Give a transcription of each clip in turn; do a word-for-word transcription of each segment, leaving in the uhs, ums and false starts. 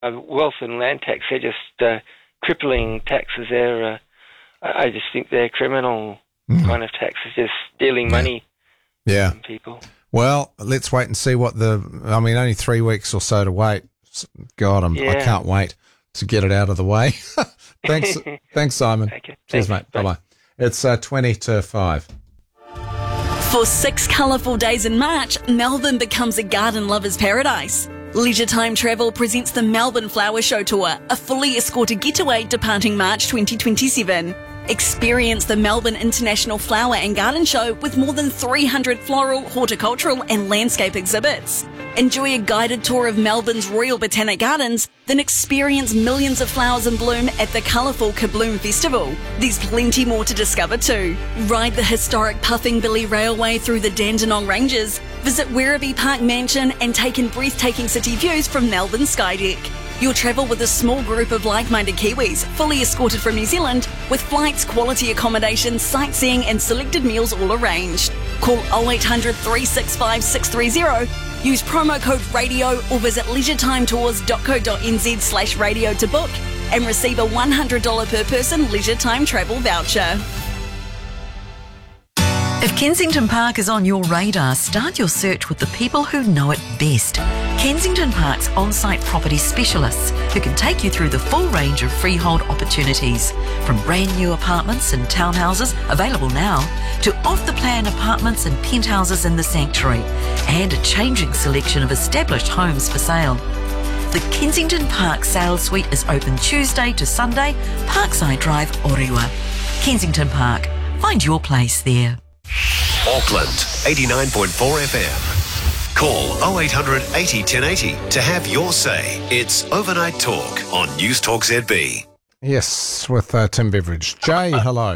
uh, wealth and land tax. They're just uh, crippling taxes. They're, uh, I just think they're criminal mm. kind of taxes, just stealing yeah. money yeah. from people. Well, let's wait and see what the, I mean, only three weeks or so to wait. God, I'm, yeah. I can't wait to get it out of the way. Thanks, thanks, Simon. Okay. Cheers, Thanks. mate. Bye-bye. It's uh, twenty to five. For six colourful days in March, Melbourne becomes a garden lover's paradise. Leisure Time Travel presents the Melbourne Flower Show Tour, a fully escorted getaway departing March twenty twenty-seven. Experience the Melbourne International Flower and Garden Show with more than three hundred floral, horticultural and landscape exhibits. Enjoy a guided tour of Melbourne's Royal Botanic Gardens, then experience millions of flowers in bloom at the colourful Kabloom Festival. There's plenty more to discover too. Ride the historic Puffing Billy Railway through the Dandenong Ranges, visit Werribee Park Mansion and take in breathtaking city views from Melbourne Skydeck. You'll travel with a small group of like-minded Kiwis, fully escorted from New Zealand, with flights, quality accommodation, sightseeing and selected meals all arranged. Call oh eight hundred, three six five, six three zero, use promo code RADIO or visit leisuretimetours.co.nz slash radio to book and receive a one hundred dollars per person Leisure Time travel voucher. If Kensington Park is on your radar, start your search with the people who know it best. Kensington Park's on-site property specialists who can take you through the full range of freehold opportunities, from brand new apartments and townhouses available now to off-the-plan apartments and penthouses in the Sanctuary, and a changing selection of established homes for sale. The Kensington Park Sales Suite is open Tuesday to Sunday, Parkside Drive, Orewa. Kensington Park. Find your place there. Auckland, eighty-nine point four F M. Call oh eight hundred, eighty, ten eighty to have your say. It's Overnight Talk on News Talk Z B. Yes, with uh, Tim Beveridge. Jay, hello.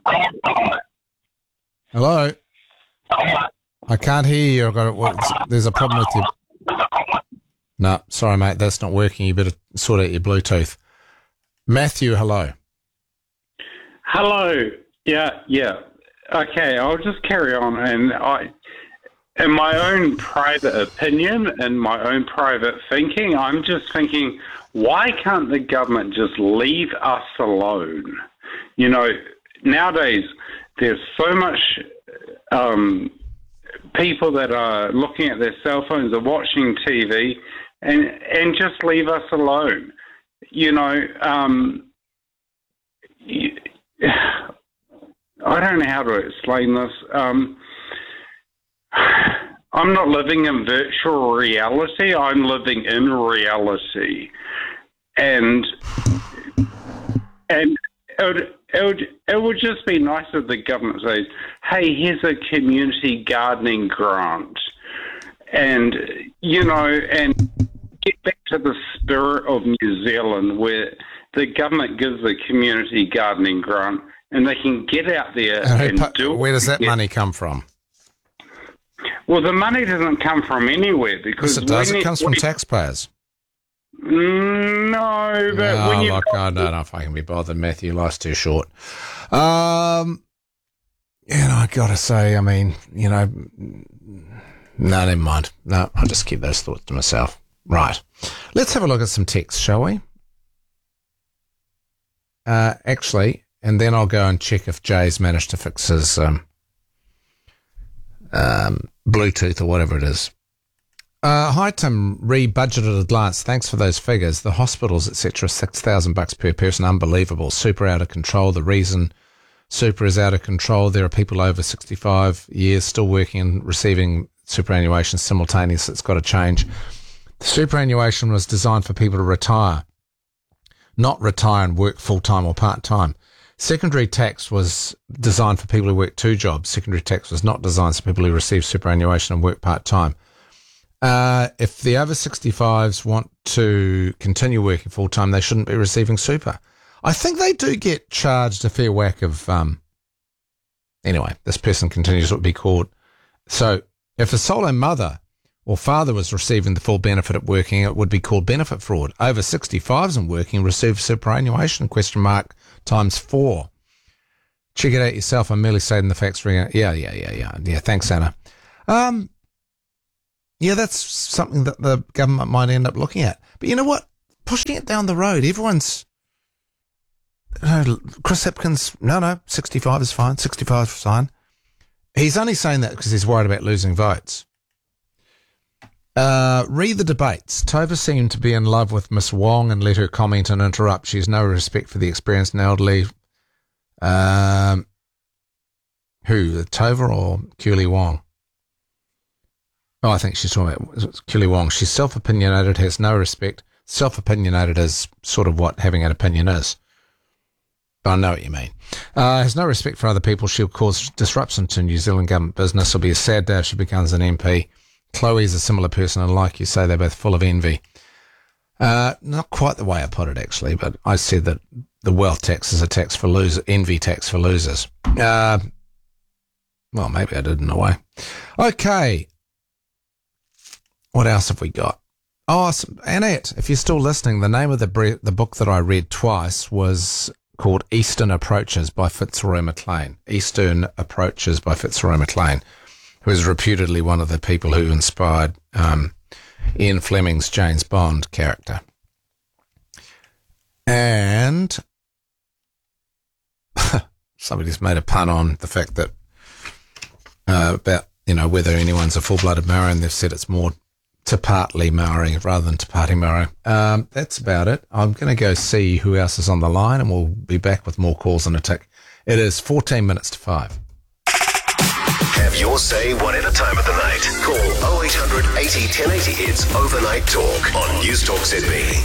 Hello. I can't hear you. I've got it. Well, there's a problem with you. No, sorry, mate. That's not working. You better sort out your Bluetooth. Matthew, hello. Hello. Yeah, yeah. Okay, I'll just carry on. And I, in my own private opinion and my own private thinking, I'm just thinking, why can't the government just leave us alone? You know, nowadays there's so much um, people that are looking at their cell phones or watching T V, and and just leave us alone. You know, um, you, I don't know how to explain this. Um, I'm not living in virtual reality. I'm living in reality, and and it would, it would, it would just be nice if the government says, "Hey, here's a community gardening grant," and you know, and get back to the spirit of New Zealand, where the government gives a community gardening grant. And they can get out there and, and do it. Where does that get, money come from? Well, the money doesn't come from anywhere because yes, it does. It comes from taxpayers. No, but no, when you look, I don't know if I can be bothered, Matthew. Life's too short. Um, you know, I got to say, I mean, you know, no, never mind. No, I'll just keep those thoughts to myself. Right. Let's have a look at some text, shall we? Uh, actually. And then I'll go and check if Jay's managed to fix his um, um, Bluetooth or whatever it is. Uh, hi, Tim. Re-budgeted at glance. Thanks for those figures. The hospitals, et cetera, six thousand bucks per person. Unbelievable. Super out of control. The reason super is out of control, there are people over sixty-five years still working and receiving superannuation simultaneously. It's got to change. The superannuation was designed for people to retire, not retire and work full-time or part-time. Secondary tax was designed for people who work two jobs. Secondary tax was not designed for people who receive superannuation and work part-time. Uh, if the over sixty-fives want to continue working full-time, they shouldn't be receiving super. I think they do get charged a fair whack of... Um, anyway, this person continues what would be called... So if a solo mother or father was receiving the full benefit at working, it would be called benefit fraud. Over sixty-fives and working receive superannuation, question mark, times four. Check it out yourself. I'm merely stating the facts. Yeah, yeah, yeah, yeah. Yeah, thanks, Anna. Um, yeah, that's something that the government might end up looking at. But you know what? pushing it down the road. Everyone's, you know, Chris Hipkins, no, no, sixty-five is fine, sixty-five is fine. He's only saying that because he's worried about losing votes. Uh, read the debates. Tova seemed to be in love with Miss Wong and let her comment and interrupt. She has no respect for the experienced and elderly. Um, who, Tova or Keely Wong? Oh, I think she's talking about Keely Wong. She's self-opinionated, has no respect. Self-opinionated is sort of what having an opinion is. But I know what you mean. Uh, has no respect for other people. She'll cause disruption to New Zealand government business. It'll be a sad day if she becomes an M P. Chloe's a similar person, and like you say, they're both full of envy. Uh, not quite the way I put it, actually, but I said that the wealth tax is a tax for losers, envy tax for losers. Uh, well, maybe I did in a way. Okay. What else have we got? Oh, Annette, if you're still listening, the name of the bre- the book that I read twice was called Eastern Approaches by Fitzroy MacLean. Eastern Approaches by Fitzroy MacLean, who is reputedly one of the people who inspired um, Ian Fleming's James Bond character. And somebody's made a pun on the fact that uh, about, you know, whether anyone's a full-blooded Maori, and they've said it's more Te Pāti Maori rather than Te Pāti Maori. Um, that's about it. I'm going to go see who else is on the line, and we'll be back with more calls in a tick. It is fourteen minutes to five. Have your say whatever time of the night. Call oh eight hundred eighty ten eighty. It's Overnight Talk on News Talk Z B.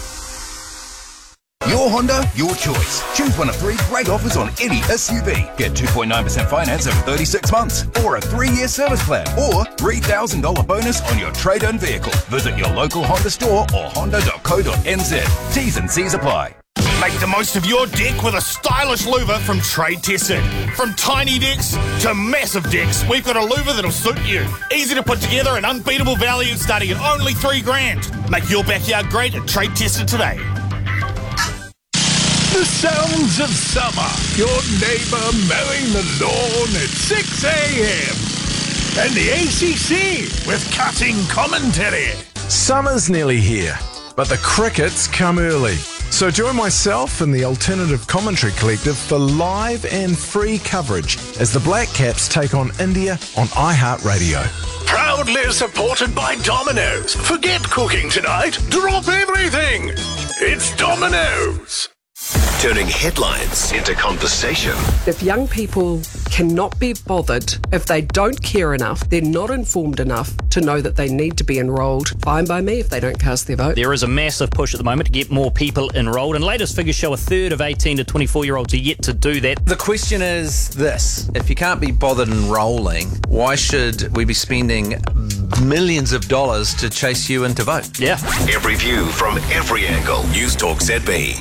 Your Honda, your choice. Choose one of three great offers on any S U V. Get two point nine percent finance over thirty-six months, or a three-year service plan, or three thousand dollars bonus on your trade-in vehicle. Visit your local Honda store or honda dot co dot n z. T's and C's apply. Make the most of your deck with a stylish louver from Trade Tested. From tiny decks to massive decks, we've got a louver that'll suit you. Easy to put together and unbeatable value starting at only three grand. Make your backyard great at Trade Tested today. The sounds of summer. Your neighbour mowing the lawn at six a.m. And the A C C with cutting commentary. Summer's nearly here, but the crickets come early. So join myself and the Alternative Commentary Collective for live and free coverage as the Black Caps take on India on iHeartRadio. Proudly supported by Domino's. Forget cooking tonight. Drop everything. It's Domino's. Turning headlines into conversation. If young people cannot be bothered, if they don't care enough, they're not informed enough to know that they need to be enrolled, fine by me if they don't cast their vote. There is a massive push at the moment to get more people enrolled, and latest figures show a third of eighteen to twenty-four-year-olds are yet to do that. The question is this: if you can't be bothered enrolling, why should we be spending millions of dollars to chase you in to vote? Yeah. Every view from every angle. News Talk Z B.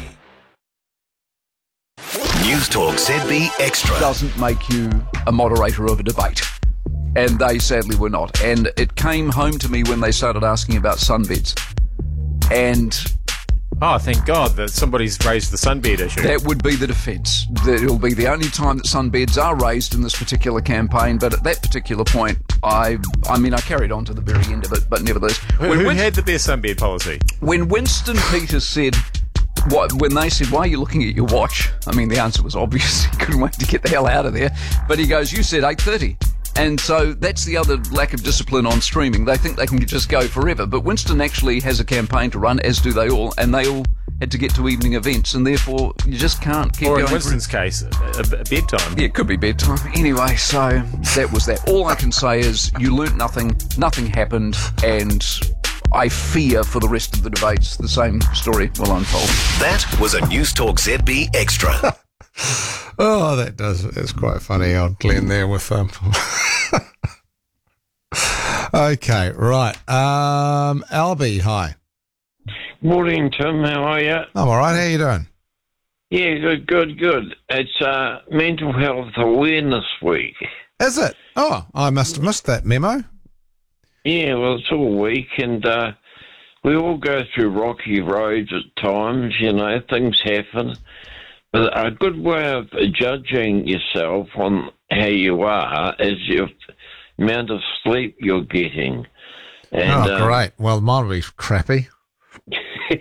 News Talk Z B Extra. Doesn't make you a moderator of a debate. And they sadly were not. And it came home to me when they started asking about sunbeds. And... Oh, thank God that somebody's raised the sunbed issue. That would be the defence. That it'll be the only time that sunbeds are raised in this particular campaign. But at that particular point, I I mean, I carried on to the very end of it, but nevertheless... Who, when who Winston, had the best sunbed policy? When Winston Peters said... What, when they said, why are you looking at your watch? I mean, the answer was obvious. He couldn't wait to get the hell out of there. But he goes, you said eight thirty. And so that's the other lack of discipline on streaming. They think they can just go forever. But Winston actually has a campaign to run, as do they all, and they all had to get to evening events, and therefore you just can't keep or going. Or in Winston's for... case, a, a bedtime. Yeah, it could be bedtime. Anyway, so that was that. All I can say is you learnt nothing, nothing happened, and... I fear for the rest of the debates the same story will unfold. That was a News Talk Z B Extra. Oh, that does. It's quite funny, old Glenn there with um. Okay, right. Um, Albie, hi. Morning, Tim. How are you? I'm all right. How you doing? Yeah, good, good, good. It's uh, Mental Health Awareness Week. Is it? Oh, I must have missed that memo. Yeah, well, it's all week, and uh, we all go through rocky roads at times, you know, things happen. But a good way of judging yourself on how you are is your amount of sleep you're getting. And, oh, great. Um, well, mine will be crappy.